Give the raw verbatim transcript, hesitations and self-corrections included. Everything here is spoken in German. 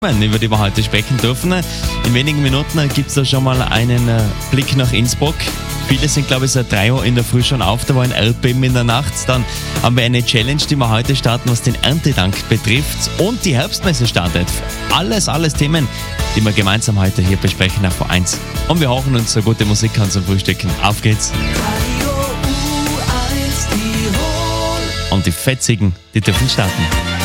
über die wir heute sprechen dürfen. In wenigen Minuten gibt es da schon mal einen Blick nach Innsbruck. Viele sind, glaube ich, seit drei Uhr in der Früh schon auf. Da war ein Erdbeben in der Nacht. Dann haben wir eine Challenge, die wir heute starten, was den Erntedank betrifft. Und die Herbstmesse startet. Alles, alles Themen, die wir gemeinsam heute hier besprechen auf V eins. Und wir hauchen uns so gute Musik an zum Frühstücken. Auf geht's. Und die Fetzigen, die dürfen starten.